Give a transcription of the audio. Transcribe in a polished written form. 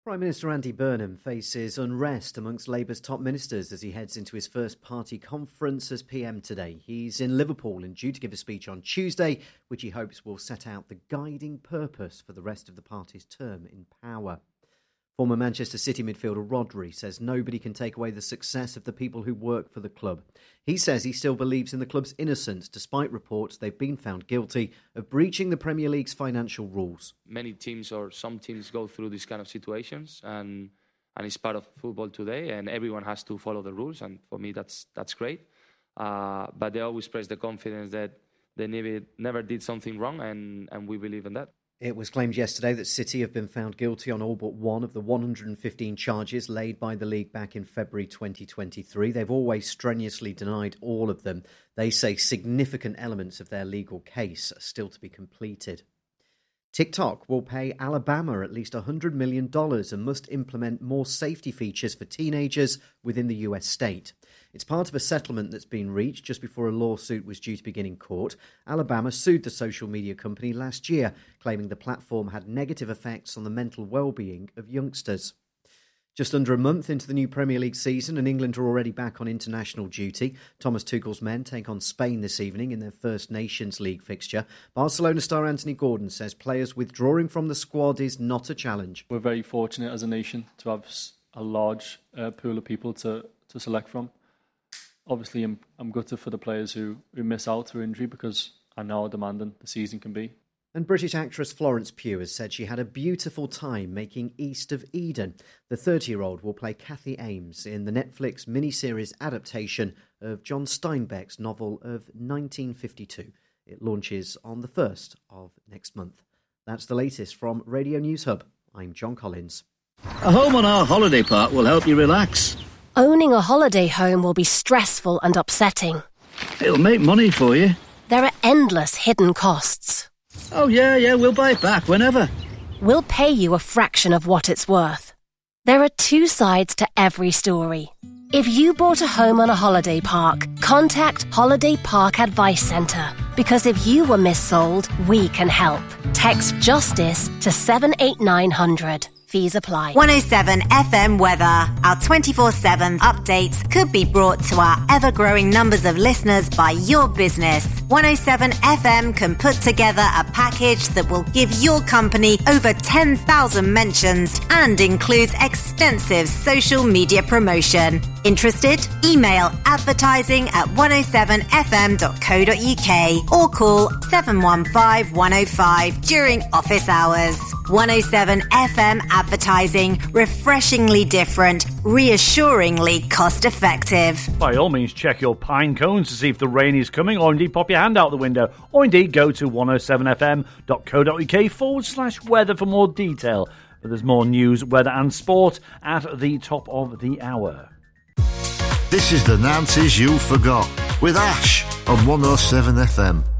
Prime Minister Andy Burnham faces unrest amongst Labour's top ministers as he heads into his first party conference as PM today. He's in Liverpool and due to give a speech on Tuesday, which he hopes will set out the guiding purpose for the rest of the party's term in power. Former Manchester City midfielder Rodri says nobody can take away the success of the people who work for the club. He says he still believes in the club's innocence, despite reports they've been found guilty of breaching the Premier League's financial rules. Many teams or some teams go through these kind of situations, and it's part of football today, and everyone has to follow the rules, and for me that's great. But they always express the confidence that they never did something wrong, and we believe in that. It was claimed yesterday that City have been found guilty on all but one of the 115 charges laid by the league back in February 2023. They've always strenuously denied all of them. They say significant elements of their legal case are still to be completed. TikTok will pay Alabama at least $100 million and must implement more safety features for teenagers within the US state. It's part of a settlement that's been reached just before a lawsuit was due to begin in court. Alabama sued the social media company last year, claiming the platform had negative effects on the mental well-being of youngsters. Just under a month into the new Premier League season and England are already back on international duty. Thomas Tuchel's men take on Spain this evening in their first Nations League fixture. Barcelona star Anthony Gordon says players withdrawing from the squad is not a challenge. We're very fortunate as a nation to have a large pool of people to select from. Obviously, I'm gutted for the players who miss out through injury because I know how demanding the season can be. And British actress Florence Pugh has said she had a beautiful time making East of Eden. The 30-year-old will play Kathy Ames in the Netflix miniseries adaptation of John Steinbeck's novel of 1952. It launches on the 1st of next month. That's the latest from Radio News Hub. I'm John Collins. A home on our holiday park will help you relax. Owning a holiday home will be stressful and upsetting. It'll make money for you. There are endless hidden costs. Oh, yeah, we'll buy it back whenever. We'll pay you a fraction of what it's worth. There are two sides to every story. If you bought a home on a holiday park, contact Holiday Park Advice Centre. Because if you were missold, we can help. Text JUSTICE to 78900. Fees apply. 107 FM weather. Our 24/7 updates could be brought to our ever-growing numbers of listeners by your business. 107 FM can put together a package that will give your company over 10,000 mentions and includes extensive social media promotion. Interested? Email advertising@107fm.co.uk or call 715 105 during office hours. 107 FM advertising, refreshingly different, reassuringly cost-effective. By all means, check your pine cones to see if the rain is coming, or indeed pop your hand out the window, or indeed go to 107fm.co.uk/weather for more detail. But there's more news, weather and sport at the top of the hour. This is the Nancies You Forgot with Ash on 107 FM.